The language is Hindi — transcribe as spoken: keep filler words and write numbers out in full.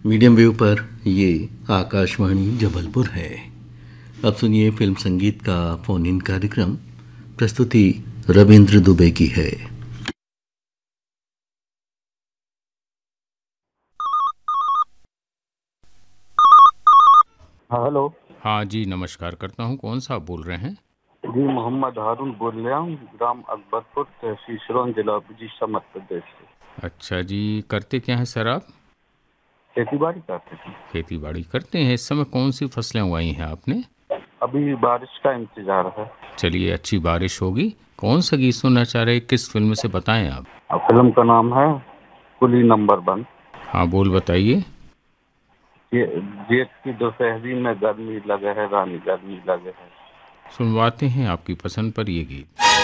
मीडियम वेव पर ये आकाशवाणी जबलपुर है। अब सुनिए फिल्म संगीत का फोन इन कार्यक्रम। प्रस्तुति रविंद्र दुबे की है। हाँ, हेलो। हाँ जी, नमस्कार करता हूँ। कौन सा आप बोल रहे हैं? जी, मोहम्मद हारून बोल रहा हूँ, ग्राम अकबरपुर, तहसील सिरोंज, जिला उड़ीसा, मध्य प्रदेश से। अच्छा जी, करते क्या हैं सर आप? खेती बाड़ी करते थे। खेती बाड़ी करते हैं। इस समय कौन सी फसलें उगाई हैं आपने? अभी बारिश का इंतजार है। चलिए, अच्छी बारिश होगी। कौन सा गीत सुनना चाह रहे हैं, किस फिल्म से बताएं आप? अब फिल्म का नाम है कुली नंबर वन। हाँ, बोल बताइए। ये जेठ की दोपहरी में गर्मी लगे है रानी, गर्मी लगे है। सुनवाते हैं आपकी पसंद पर ये गीत।